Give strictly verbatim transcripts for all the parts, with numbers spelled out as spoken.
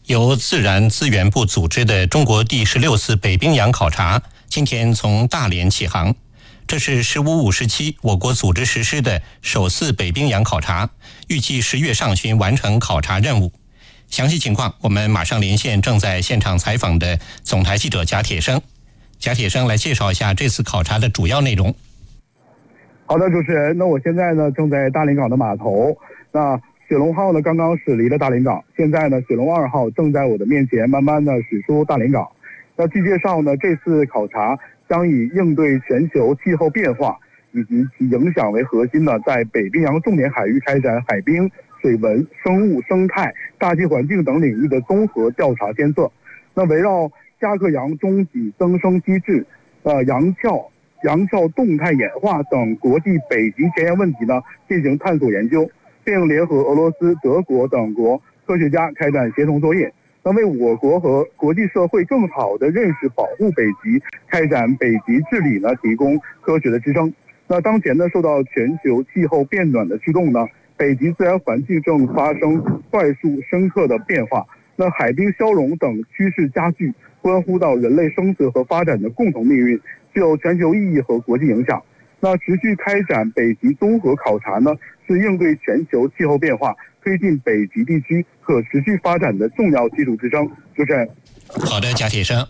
由自然资源部组织的中国第十六次北冰洋考察今天从大连启航，这是十五五十七我国组织实施的首次北冰洋考察，预计十月上旬完成考察任务。详细情况我们马上连线正在现场采访的总台记者贾铁生。贾铁生来介绍一下这次考察的主要内容。 好的，主持人，那我现在呢正在大连港的码头，那雪龙号呢刚刚驶离了大连港，现在呢雪龙二号正在我的面前慢慢的驶出大连港。那据介绍呢，这次考察将以应对全球气候变化以及其影响为核心呢，在北冰洋重点海域开展海冰、水文、生物、生态、大气环境等领域的综合调查监测。那围绕加克洋中脊增生机制、呃洋壳、洋壳动态演化等国际北极前沿问题呢进行探索研究，并联合俄罗斯、德国等国科学家开展协同作业。那为我国和国际社会更好地认识保护北极、开展北极治理呢提供科学的支撑。那当前呢，受到全球气候变暖的驱动呢，北极自然环境正发生快速深刻的变化。那海冰消融等趋势加剧，关乎到人类生存和发展的共同命运，具有全球意义和国际影响。那持续开展北极综合考察呢，是应对全球气候变化、推进北极地区可持续发展的重要基础支撑。主持人， 好的，贾铁生。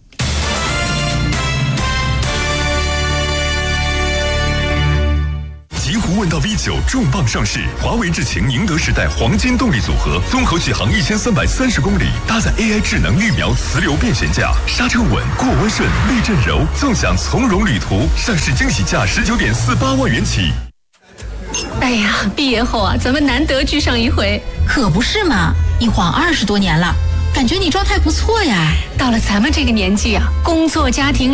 极狐问道 V 九 重磅上市，华为智擎宁德时代黄金动力组合，综合续航一千三百三十公里，搭载 A I 智能预瞄磁流变悬架，刹车稳，过弯顺，避震柔，纵享从容旅途。上市惊喜价十九点四八万元起。 哎呀，毕业后啊，咱们难得聚上一回。 可不是嘛，一晃二十多年了，感觉你状态不错呀。 到了咱们这个年纪啊，工作家庭